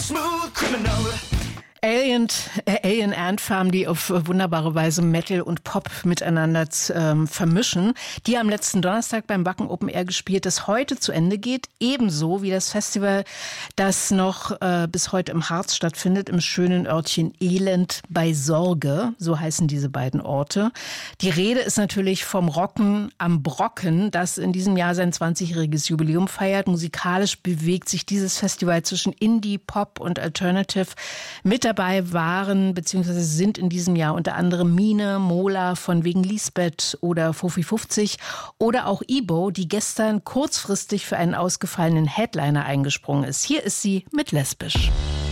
Smooth Criminal. Alien Ant Farm, die auf wunderbare Weise Metal und Pop miteinander vermischen, die am letzten Donnerstag beim Wacken Open Air gespielt, das heute zu Ende geht, ebenso wie das Festival, das noch bis heute im Harz stattfindet, im schönen Örtchen Elend bei Sorge, so heißen diese beiden Orte. Die Rede ist natürlich vom Rocken am Brocken, das in diesem Jahr sein 20-jähriges Jubiläum feiert. Musikalisch bewegt sich dieses Festival zwischen Indie, Pop und Alternative. Mit dabei waren bzw. sind in diesem Jahr unter anderem Mine, Mola von wegen Lisbeth oder Fofi 50 oder auch Ibo, die gestern kurzfristig für einen ausgefallenen Headliner eingesprungen ist. Hier ist sie mit Lesbisch.